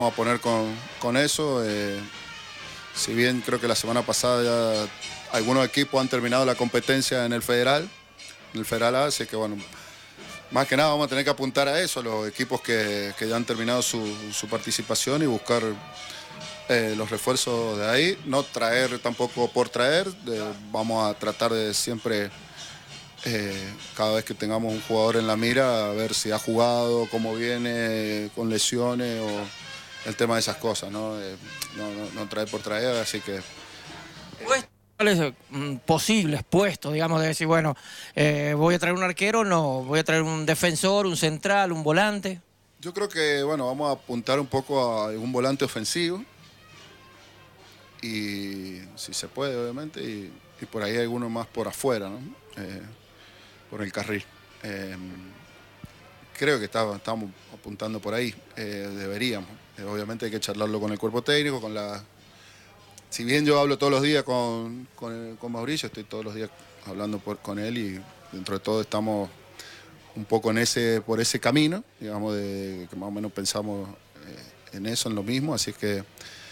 vamos a poner con eso. Si bien creo que la semana pasada ya algunos equipos han terminado la competencia en el Federal A, así que bueno, más que nada vamos a tener que apuntar a eso, a los equipos que ya han terminado su participación y buscar los refuerzos de ahí. No traer tampoco por traer, vamos a tratar de siempre, cada vez que tengamos un jugador en la mira, a ver si ha jugado, cómo viene, con lesiones o el tema de esas cosas, ¿no? No traer por traer, así que... ¿Cuáles posibles puestos, digamos, de decir, bueno, voy a traer un arquero, no, voy a traer un defensor, un central, un volante? Yo creo que, bueno, vamos a apuntar un poco a un volante ofensivo y si se puede, obviamente, y por ahí alguno más por afuera, ¿no? Por el carril. Creo que estamos apuntando por ahí, deberíamos. Obviamente hay que charlarlo con el cuerpo técnico, con la... Si bien yo hablo todos los días con Mauricio, estoy todos los días hablando con él y dentro de todo estamos un poco por ese camino, digamos, que más o menos pensamos en eso, en lo mismo, así que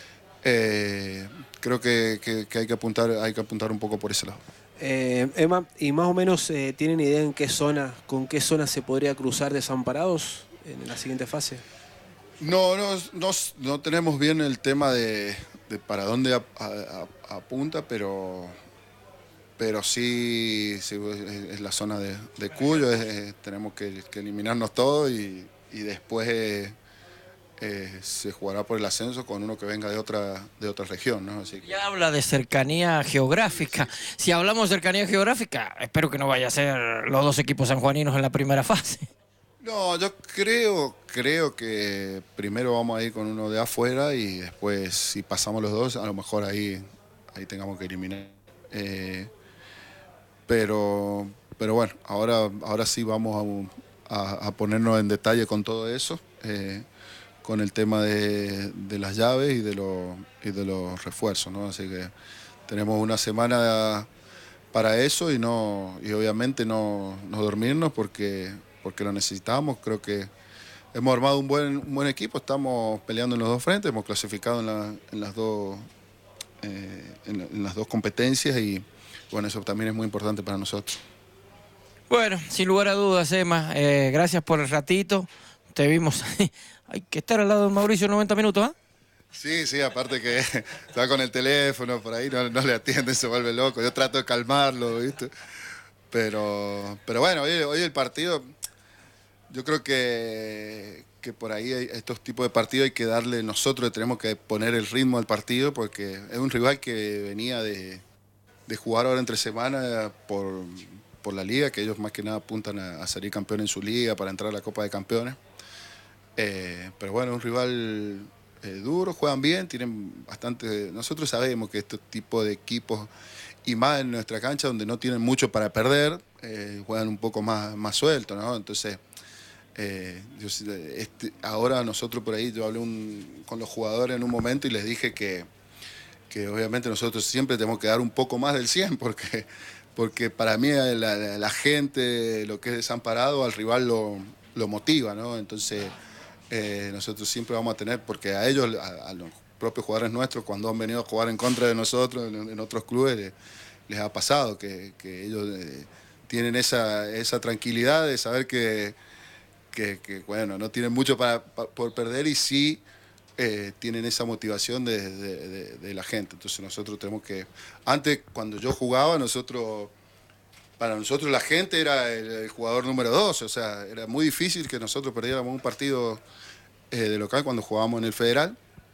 creo que hay que apuntar un poco por ese lado. Emma, ¿y más o menos tienen idea en con qué zona se podría cruzar Desamparados en la siguiente fase? No tenemos bien el tema de para dónde apunta, pero sí es la zona de Cuyo, tenemos que eliminarnos todos y después se jugará por el ascenso con uno que venga de otra región, ¿no? Así que... Ya habla de cercanía geográfica. Sí, sí. Si hablamos de cercanía geográfica, espero que no vaya a ser los dos equipos sanjuaninos en la primera fase. No, yo creo que primero vamos a ir con uno de afuera y después si pasamos los dos, a lo mejor ahí tengamos que eliminar. Pero bueno, ahora sí vamos a ponernos en detalle con todo eso, con el tema de las llaves y de los refuerzos, ¿no? Así que tenemos una semana para eso y obviamente no dormirnos porque lo necesitamos. Creo que hemos armado un buen equipo, estamos peleando en los dos frentes, hemos clasificado en las dos competencias y bueno, eso también es muy importante para nosotros. Bueno, sin lugar a dudas, Emma, gracias por el ratito. Te vimos ahí. Hay que estar al lado de Mauricio 90 minutos, ¿ah? Sí, aparte que está con el teléfono por ahí, no le atiende, se vuelve loco. Yo trato de calmarlo, ¿viste? Pero bueno, hoy el partido, yo creo que por ahí estos tipos de partidos hay que darle, nosotros tenemos que poner el ritmo al partido porque es un rival que venía de jugar ahora entre semana por la liga, que ellos más que nada apuntan a salir campeón en su liga para entrar a la Copa de Campeones. Pero bueno, es un rival duro, juegan bien, tienen bastante... Nosotros sabemos que estos tipos de equipos, y más en nuestra cancha donde no tienen mucho para perder, juegan un poco más suelto, ¿no? Entonces, ahora nosotros por ahí, yo hablé con los jugadores en un momento y les dije que obviamente nosotros siempre tenemos que dar un poco más del 100 porque para mí la gente, lo que es desamparado, al rival lo motiva, ¿no? Entonces nosotros siempre vamos a tener, porque a ellos, a los propios jugadores nuestros, cuando han venido a jugar en contra de nosotros en otros clubes, les ha pasado que ellos tienen esa tranquilidad de saber que bueno, no tienen mucho por perder y sí tienen esa motivación de la gente. Entonces nosotros tenemos que... Antes, cuando yo jugaba, para nosotros la gente era el jugador número 2, o sea, era muy difícil que nosotros perdiéramos un partido de local cuando jugábamos en el Federal.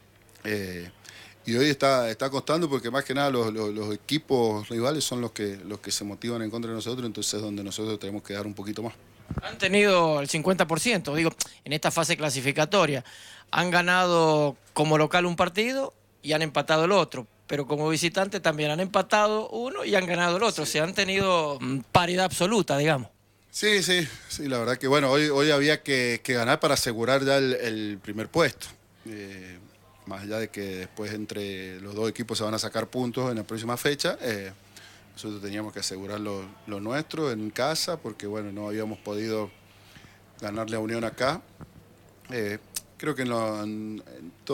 Y hoy está costando porque más que nada los equipos rivales son los que se motivan en contra de nosotros, entonces es donde nosotros tenemos que dar un poquito más. Han tenido el 50%, digo, en esta fase clasificatoria. Han ganado como local un partido y han empatado el otro. Pero como visitante también han empatado uno y han ganado el otro. Sí. O sea, han tenido paridad absoluta, digamos. Sí, la verdad que bueno, hoy había que ganar para asegurar ya el primer puesto. Más allá de que después entre los dos equipos se van a sacar puntos en la próxima fecha, nosotros teníamos que asegurar lo nuestro en casa porque bueno, no habíamos podido ganarle a Unión acá. Creo que en